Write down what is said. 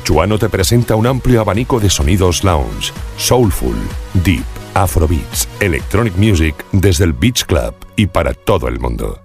Chuano te presenta un amplio abanico de sonidos lounge, soulful, deep, afrobeats, electronic music desde el Beach Club y para todo el mundo.